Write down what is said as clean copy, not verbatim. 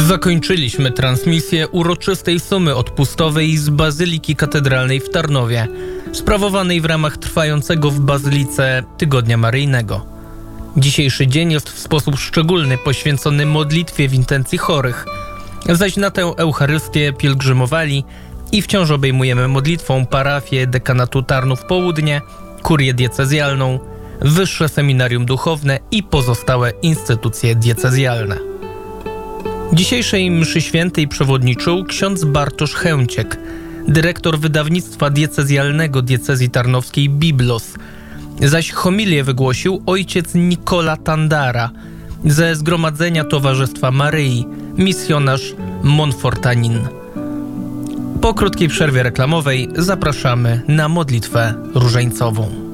Zakończyliśmy transmisję uroczystej sumy odpustowej z Bazyliki Katedralnej w Tarnowie, sprawowanej w ramach trwającego w Bazylice Tygodnia Maryjnego. Dzisiejszy dzień jest w sposób szczególny poświęcony modlitwie w intencji chorych, zaś na tę Eucharystię pielgrzymowali i wciąż obejmujemy modlitwą parafię dekanatu Tarnów Południe, kurię diecezjalną, Wyższe Seminarium Duchowne i pozostałe instytucje diecezjalne. Dzisiejszej mszy świętej przewodniczył ksiądz Bartosz Chęciek, dyrektor wydawnictwa diecezjalnego diecezji tarnowskiej Biblos, zaś homilię wygłosił ojciec Nikola Tandara ze Zgromadzenia Towarzystwa Maryi, misjonarz Montfortanin. Po krótkiej przerwie reklamowej zapraszamy na modlitwę różańcową.